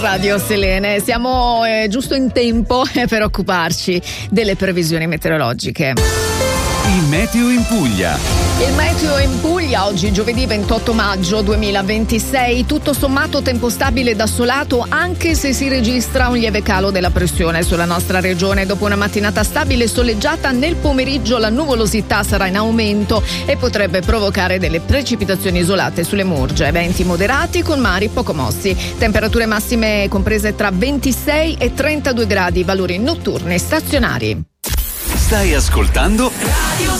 Radio Selene, siamo giusto in tempo per occuparci delle previsioni meteorologiche. Il meteo in Puglia. Il meteo in Puglia oggi giovedì 28 maggio 2026, tutto sommato tempo stabile ed assolato, anche se si registra un lieve calo della pressione sulla nostra regione. Dopo una mattinata stabile e soleggiata, nel pomeriggio la nuvolosità sarà in aumento e potrebbe provocare delle precipitazioni isolate sulle Murge. Venti moderati con mari poco mossi. Temperature massime comprese tra 26 e 32 gradi, valori notturni stazionari. Stai ascoltando Radio